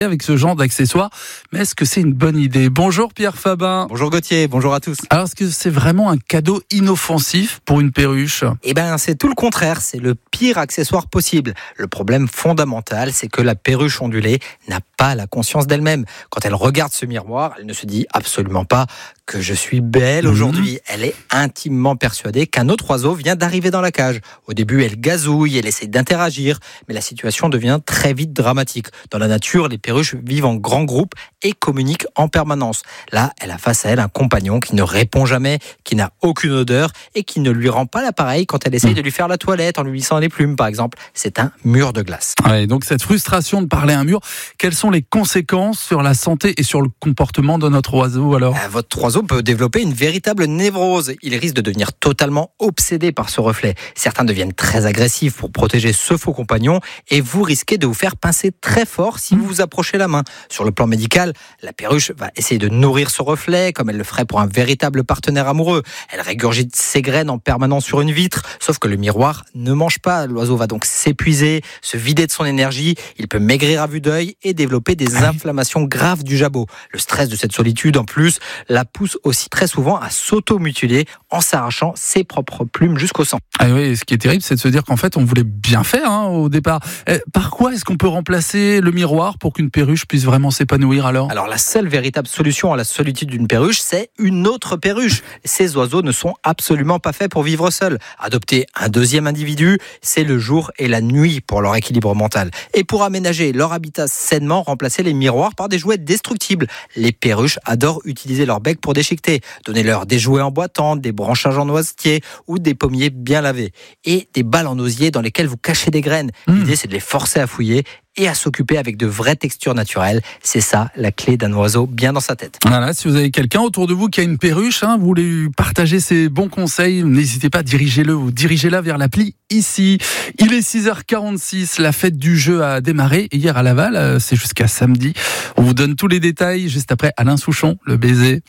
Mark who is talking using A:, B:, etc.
A: avec ce genre d'accessoires. Mais est-ce que c'est une bonne idée ? Bonjour Pierre Fabin.
B: Bonjour Gauthier, bonjour à tous.
A: Alors est-ce que c'est vraiment un cadeau inoffensif pour une perruche ?
B: Eh bien c'est tout le contraire, c'est le pire accessoire possible. Le problème fondamental, c'est que la perruche ondulée n'a pas la conscience d'elle-même. Quand elle regarde ce miroir, elle ne se dit absolument pas que je suis belle aujourd'hui. Elle est intimement persuadée qu'un autre oiseau vient d'arriver dans la cage. Au début, elle gazouille, elle essaie d'interagir, mais la situation devient très vite dramatique. Dans la nature, les perruches vivent en grands groupes et communiquent en permanence. Là, elle a face à elle un compagnon qui ne répond jamais, qui n'a aucune odeur et qui ne lui rend pas l'appareil quand elle essaye de lui faire la toilette en lui lissant les plumes, par exemple. C'est un mur de glace.
A: Ouais, donc cette frustration de parler à un mur, quelles sont les conséquences sur la santé et sur le comportement de notre oiseau alors ?
B: Votre oiseau peut développer une véritable névrose. Il risque de devenir totalement obsédé par ce reflet. Certains deviennent très agressifs pour protéger ce faux compagnon et vous risquez de vous faire pincer très fort si vous vous approchez la main. Sur le plan médical, la perruche va essayer de nourrir ce reflet comme elle le ferait pour un véritable partenaire amoureux. Elle régurgite ses graines en permanence sur une vitre, sauf que le miroir ne mange pas. L'oiseau va donc s'épuiser, se vider de son énergie. Il peut maigrir à vue d'œil et développer des inflammations graves du jabot. Le stress de cette solitude, en plus, la pousse aussi très souvent à s'auto-mutiler en s'arrachant ses propres plumes jusqu'au sang.
A: Ah oui, ce qui est terrible, c'est de se dire qu'en fait, on voulait bien faire au départ. Par quoi est-ce qu'on peut remplacer le miroir pour qu'une perruche puisse vraiment s'épanouir alors ?
B: Alors la seule véritable solution à la solitude d'une perruche, c'est une autre perruche. Ces oiseaux ne sont absolument pas faits pour vivre seuls. Adopter un deuxième individu, c'est le jour et la nuit pour leur équilibre mental. Et pour aménager leur habitat sainement, remplacer les miroirs par des jouets destructibles. Les perruches adorent utiliser leur bec pour déchiqueter. Donnez-leur des jouets en bois tendre, des branchages en noisetier ou des pommiers bien lavés. Et des balles en osier dans lesquelles vous cachez des graines. L'idée, c'est de les forcer à fouiller et à s'occuper avec de vraies textures naturelles. C'est ça, la clé d'un oiseau bien dans sa tête.
A: Voilà, si vous avez quelqu'un autour de vous qui a une perruche, vous voulez lui partager ses bons conseils, n'hésitez pas, dirigez-le ou dirigez-la vers l'appli ici. Il est 6h46, la fête du jeu a démarré hier à Laval, c'est jusqu'à samedi. On vous donne tous les détails juste après Alain Souchon, le baiser.